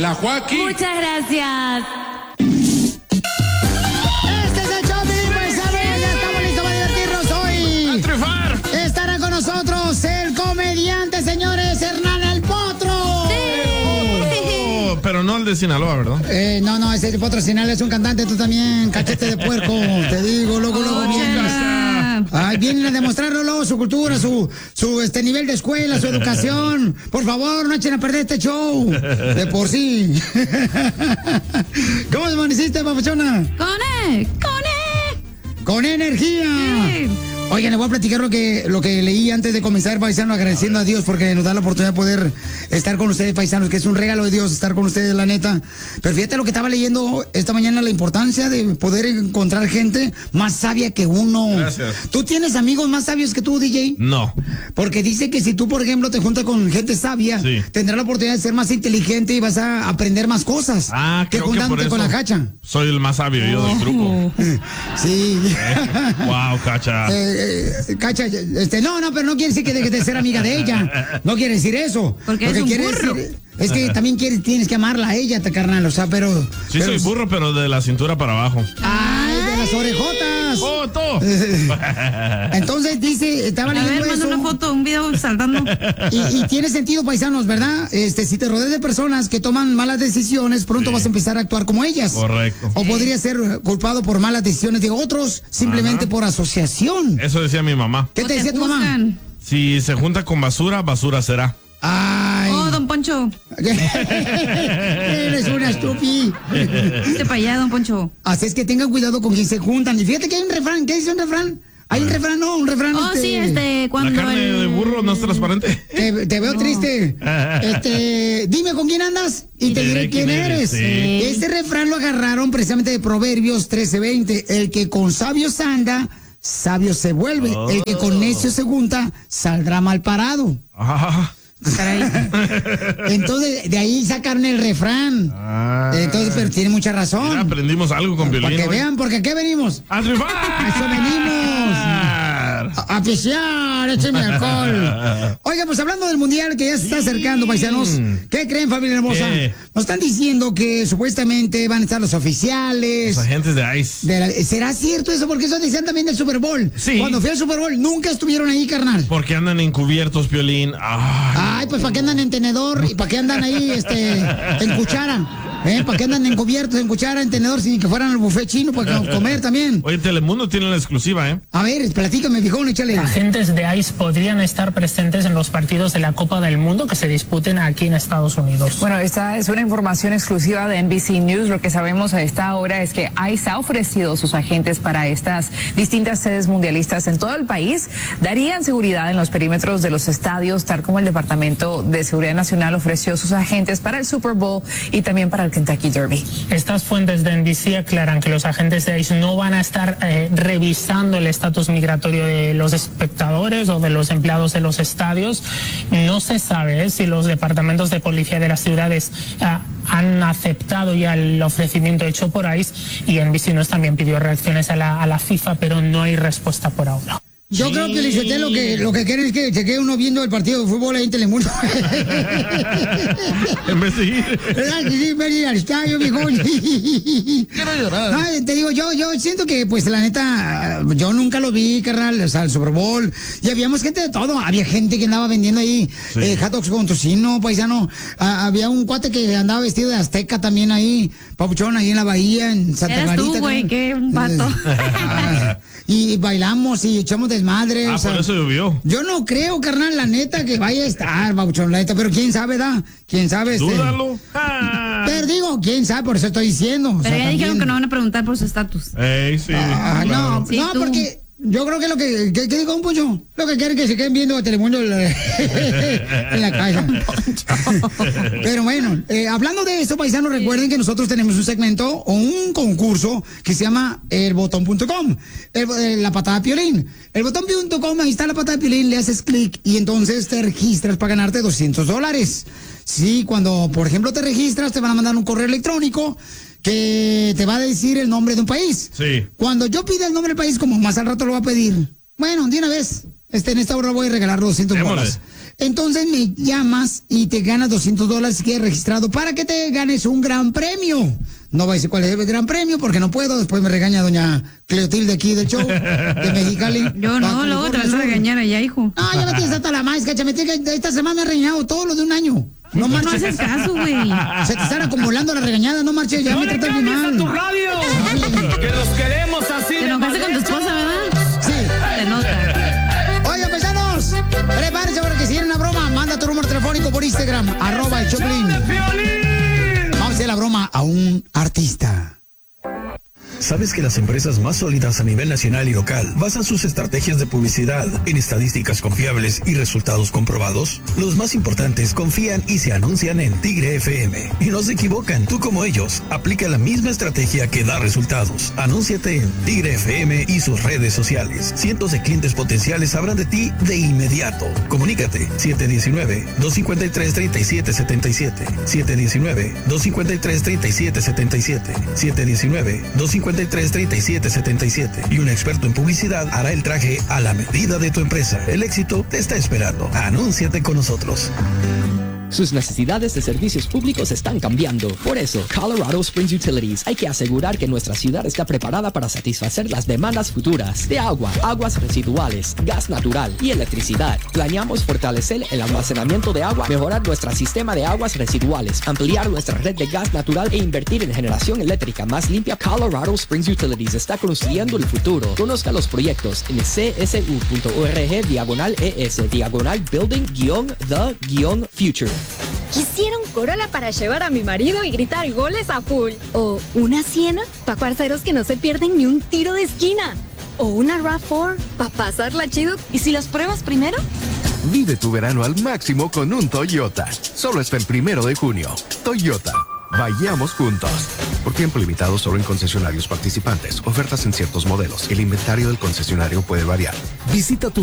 la Joaquín. Muchas gracias. Este es el show de Paisano. Ya estamos listos para divertirnos hoy. ¡A triunfar! Estará con nosotros el comediante, señores, Hernán el Potro. Oh, pero no el de Sinaloa, ¿verdad? No, ese de Potro Sinaloa es un cantante, tú también, cachete de puerco. Te digo, luego vienes. Ay, vienen a demostrarlo luego su cultura, su nivel de escuela, su educación. Por favor, no echen a perder este show. De por sí. ¿Cómo amaneciste, papuchona? Con energía. Sí. Oigan, le voy a platicar lo que leí antes de comenzar, paisano, agradeciendo a Dios porque nos da la oportunidad de poder estar con ustedes, paisanos, que es un regalo de Dios estar con ustedes, la neta. Pero fíjate lo que estaba leyendo esta mañana, la importancia de poder encontrar gente más sabia que uno. Gracias. ¿Tú tienes amigos más sabios que tú, DJ? No. Porque dice que si tú, por ejemplo, te juntas con gente sabia, Sí. tendrás la oportunidad de ser más inteligente y vas a aprender más cosas. Creo que por juntándote eso con la cacha. soy el más sabio yo del grupo. Sí. Wow, Cacha. Cacha, no, pero no quiere decir que dejes de ser amiga de ella. No quiere decir eso. Porque Lo es que un quiere burro. decir es que también tienes que amarla a ella, carnal, o sea, pero... Sí, soy burro, pero de la cintura para abajo. ¡Ay, de las orejotas! ¡Foto! Entonces dice, estaba A leyendo ver, manda eso. una foto, un video saltando. Y tiene sentido, paisanos, ¿verdad? Si te rodeas de personas que toman malas decisiones, pronto Sí. vas a empezar a actuar como ellas. Correcto. O podría ser culpado por malas decisiones de otros, simplemente por asociación. Eso decía mi mamá. ¿Qué te decía tu mamá? juzgan. Si se junta con basura, basura será. Ay. Oh, don Poncho. Eres una estúpida. Vete para allá, don Poncho. Así es que tengan cuidado con quien se juntan. Y fíjate que hay un refrán. ¿Qué dice un refrán? Hay un refrán, no, un refrán. Oh, sí, cuando La carne de burro no es transparente. Te veo No. triste. Dime con quién andas y te diré quién eres. Sí. Este refrán lo agarraron precisamente de Proverbios 13:20. El que con sabios anda, sabio se vuelve. El que con necios se junta, saldrá mal parado. Ah, Entonces, de ahí sacaron el refrán. Entonces, pero tiene mucha razón. mira, aprendimos algo con Para Violín que hoy. vean, porque aquí venimos. ¡A triunfar! A eso venimos. A pisear, écheme alcohol. Oiga, pues hablando del mundial que ya se está acercando, paisanos, ¿qué creen, familia hermosa? ¿Qué? Nos están diciendo que supuestamente van a estar los oficiales. Los agentes de ICE. ¿Será cierto eso? Porque eso decían también del Super Bowl. Sí. Cuando fui al Super Bowl, nunca estuvieron ahí, carnal. Porque andan encubiertos, Piolín. Ay, pues ¿para qué andan en tenedor? ¿Y para qué andan ahí, en cuchara? ¿Para qué andan encubiertos, en cuchara, en tenedor, sin que fueran al buffet chino para comer también? Oye, Telemundo tiene la exclusiva, ¿eh? A ver, platícame, viejón, échale. Agentes de ICE podrían estar presentes en los partidos de la Copa del Mundo que se disputen aquí en Estados Unidos. Bueno, esta es una información exclusiva de NBC News. Lo que sabemos a esta hora es que ICE ha ofrecido sus agentes para estas distintas sedes mundialistas en todo el país. Darían seguridad en los perímetros de los estadios, tal como el Departamento de Seguridad Nacional ofreció sus agentes para el Super Bowl y también para el Kentucky Derby. Estas fuentes de NBC aclaran que los agentes de ICE no van a estar revisando el estatus migratorio de los espectadores o de los empleados de los estadios. No se sabe si los departamentos de policía de las ciudades han aceptado ya el ofrecimiento hecho por ICE, y NBC News también pidió reacciones a la FIFA, pero no hay respuesta por ahora. Yo creo que Liceté lo que quieren es que se quede uno viendo el partido de fútbol ahí en Telemundo. En vez de ir. Sí, ven ir al estadio, mijo. Quiero llorar. Ay, te digo, yo siento que, pues, la neta, yo nunca lo vi, carnal, o sea, el Super Bowl. Y habíamos gente de todo. Había gente que andaba vendiendo ahí hot dogs con tocino, paisano. Había un cuate que andaba vestido de azteca también ahí, papuchón, ahí en la bahía, en Santa Eres Clarita. tú, güey, qué vato. Y bailamos y echamos desmadre. o sea, por eso llovió. yo no creo, carnal, la neta, que vaya a estar, papuchón, la neta, pero quién sabe, ¿da? ¿Quién sabe? Dúdalo. Pero digo, quién sabe, por eso estoy diciendo. o Pero sea, ya dijeron también. que no van a preguntar por su estatus. Ey, sí. No, Sí, no, tú. porque yo creo que lo que ¿qué digo, un pollo? Lo que quieren es que se queden viendo a Telemundo en la casa. Pero bueno, hablando de esto, paisanos, recuerden que nosotros tenemos un segmento o un concurso que se llama elbotón.com, la patada de Piolín. Elbotón.com, ahí está la patada de Piolín, le haces clic y entonces te registras para ganarte $200. Sí, cuando, por ejemplo, te registras, te van a mandar un correo electrónico que te va a decir el nombre de un país. Sí. Cuando yo pida el nombre del país, como más al rato lo va a pedir, bueno, de una vez, en esta hora voy a regalar $200. Démosle. entonces me llamas y te ganas $200 si quieres registrado para que te ganes un gran premio. No voy a decir cuál es el gran premio porque no puedo. Después me regaña doña Cleotilde aquí del show de Mexicali. Yo no, luego te vas a regañar allá, hijo. No, ya me tienes hasta la maíz, cacha. Esta semana me ha regañado todo lo de un año. No marches. No haces caso, güey. Se te están acumulando las regañadas, no marches. Ya ¡No me le tratas bien cambies a tu mal. radio! ¡Que los queremos así! Te enojaste con tu esposa, ¿verdad? Sí. Se nota. Oye, paisanos, prepárense porque si quieren una broma, manda tu número telefónico por Instagram, @el-Choplin. Vamos a hacer la broma a un artista. ¿Sabes que las empresas más sólidas a nivel nacional y local basan sus estrategias de publicidad en estadísticas confiables y resultados comprobados? Los más importantes confían y se anuncian en Tigre FM. Y no se equivocan, tú como ellos, aplica la misma estrategia que da resultados. Anúnciate en Tigre FM y sus redes sociales. Cientos de clientes potenciales sabrán de ti de inmediato. Comunícate 719-253-3777. 719-253-3777. 719-253-3777 y un experto en publicidad hará el traje a la medida de tu empresa. El éxito te está esperando. Anúnciate con nosotros. Sus necesidades de servicios públicos están cambiando. Por eso, Colorado Springs Utilities hay que asegurar que nuestra ciudad está preparada para satisfacer las demandas futuras de agua, aguas residuales, gas natural y electricidad. Planeamos fortalecer el almacenamiento de agua, mejorar nuestro sistema de aguas residuales, ampliar nuestra red de gas natural e invertir en generación eléctrica más limpia. Colorado Springs Utilities está construyendo el futuro. Conozca los proyectos en csu.org/building-the-future. Quisiera un Corolla para llevar a mi marido y gritar goles a full. O una Siena para parceros que no se pierden ni un tiro de esquina. O una RAV4 para pasarla chido. ¿Y si las pruebas primero? Vive tu verano al máximo con un Toyota. Solo hasta el 1 de junio. Toyota. Vayamos juntos. Por tiempo limitado solo en concesionarios participantes. Ofertas en ciertos modelos. El inventario del concesionario puede variar. Visita tu